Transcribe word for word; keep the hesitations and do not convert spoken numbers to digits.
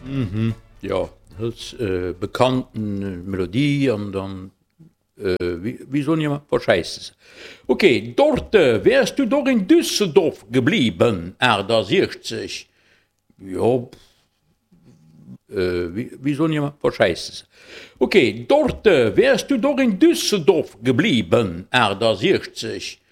Mhm. Ja, das äh, bekannten äh, Melodie und dann, äh, wie, wie soll ich mal verscheißen? Okay, dort äh, wärst du doch in Düsseldorf geblieben, R sechzig. Ja, äh, wie, wie soll ich mal verscheißen? Okay, dort äh, wärst du doch in Düsseldorf geblieben, R sechzig.